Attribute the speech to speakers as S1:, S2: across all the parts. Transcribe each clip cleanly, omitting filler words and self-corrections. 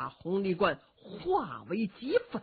S1: 红泥罐化为齑粉。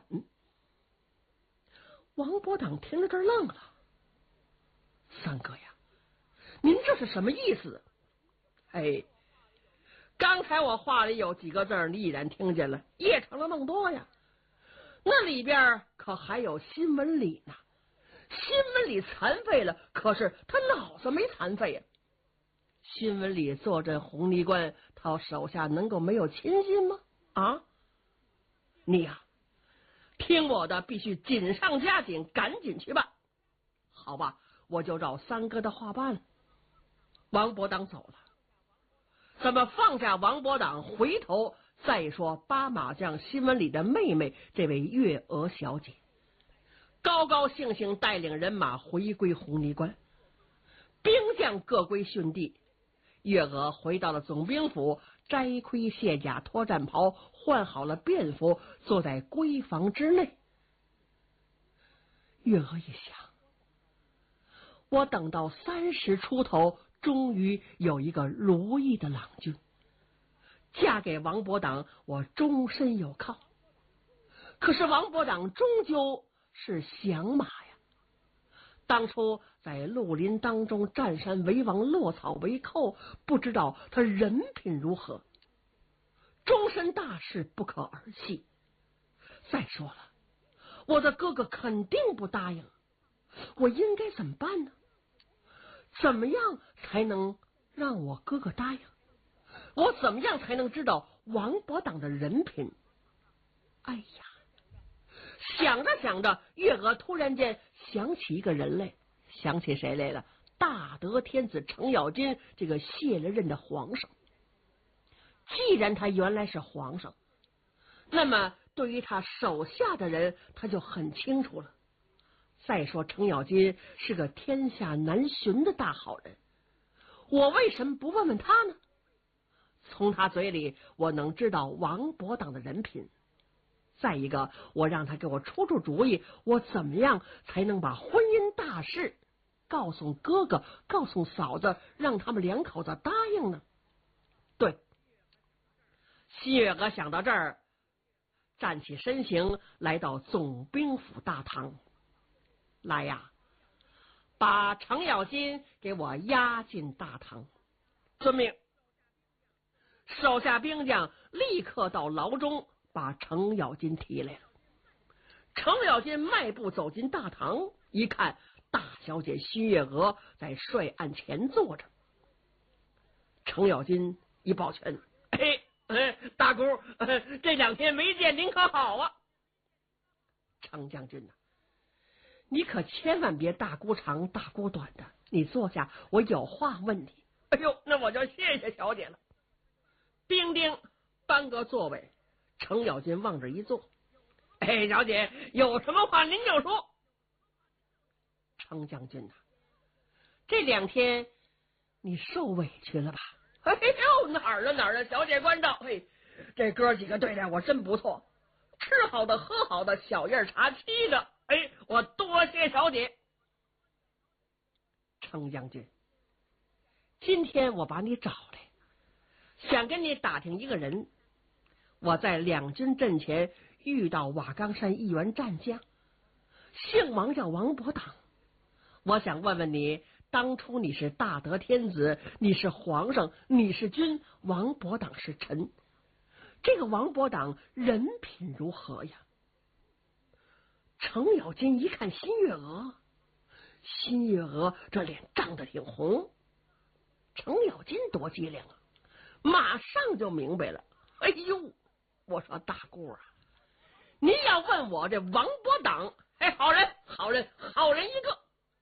S1: 王伯党听了这儿愣了：“三哥呀，您这是什么意思？”“哎，刚才我话里有几个字你已然听见了，夜长了梦多呀。那里边可还有新闻里呢。新闻里残废了，可是他脑子没残废呀。新闻里坐镇红泥关，他手下能够没有亲信吗？啊，你呀，听我的，必须紧上加紧，赶紧去办。好吧，我就照三哥的话办了。”王伯党走了，咱们放下王伯党，回头再说八马将新闻里的妹妹这位月娥小姐，高高兴兴带领人马回归红泥关，兵将各归训地。月娥回到了总兵府，摘盔卸甲，脱战袍，换好了便服，坐在闺房之内。月娥一想，我等到30出头，终于有一个如意的郎君，嫁给王伯党，我终身有靠。可是王伯党终究是响马呀，当初在绿林当中占山为王，落草为寇，不知道他人品如何，终身大事不可儿戏。再说了，我的哥哥肯定不答应，我应该怎么办呢？怎么样才能让我哥哥答应？我怎么样才能知道王伯党的人品？哎呀，想着想着，月娥突然间想起一个人来。想起谁来了？大德天子程咬金，这个卸了任的皇上。既然他原来是皇上，那么对于他手下的人他就很清楚了。再说程咬金是个天下难寻的大好人，我为什么不问问他呢？从他嘴里我能知道王伯党的人品。再一个，我让他给我出出主意，我怎么样才能把婚姻大事告诉哥哥，告诉嫂子，让他们两口子答应呢？对，新月娥想到这儿，站起身形，来到总兵府大堂。来呀，把程咬金给我押进大堂。遵命。手下兵将立刻到牢中把程咬金提来了。程咬金迈步走进大堂，一看大小姐新月娥在帅案前坐着。程咬金一抱拳：“大姑，这2天没见您可好啊？”程将军呐，你可千万别大姑长大姑短的，你坐下，我有话问你。哎呦，那我就谢谢小姐了。丁丁搬个座位，程咬金往这一坐。小姐有什么话您就说。程将军呐，这2天你受委屈了吧？哪儿了，小姐关照。这哥几个对待我真不错，吃好的喝好的，小宴茶沏的。我多谢小姐。程将军，今天我把你找来，想跟你打听一个人。我在两军阵前遇到瓦岗山一员战将，姓王，叫王伯党。我想问问你，当初你是大德天子，你是皇上，你是君，王伯党是臣，这个王伯党人品如何呀？程咬金一看新月娥，新月娥这脸涨得挺红。程咬金多机灵啊，马上就明白了。我说大姑啊，你要问我这王伯党，好人一个。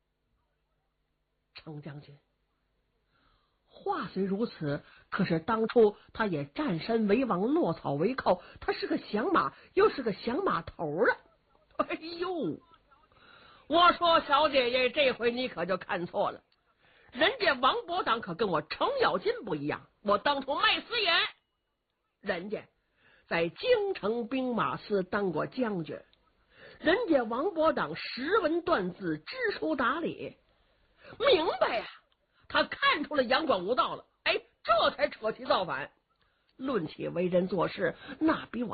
S1: 程将军，话虽如此，可是当初他也占山为王，落草为寇，他是个响马，又是个响马头啊。我说小姐姐，这回你可就看错了，人家王伯党可跟我程咬金不一样。我当初卖私盐，人家在京城兵马司当过将军，人家王伯党识文断字，知书达理，明白呀，他看出了阳关无道了，这才扯起造反。论起为人做事，那比我